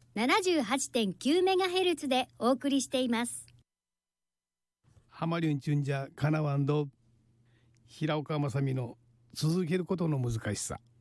78.9MHz でお送りしています。 ハマリュンチュンジャカナワンド平岡正美の続けることの難しさ。